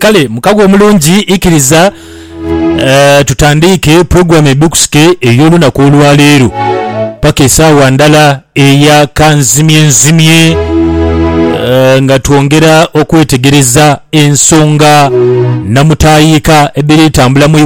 kale mukago omulungi ikiriza tutandike program ebukuske ey'olunaku olwaleero paka essaawa ndala eya kanzimye nga twongera okwetegereza ensonga namutayiika ebbere etambulamu